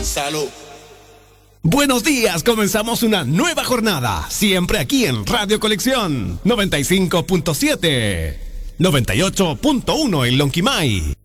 Salud. Buenos días, comenzamos una nueva jornada, siempre aquí en Radio Colección 95.7, 98.1 en Lonquimay.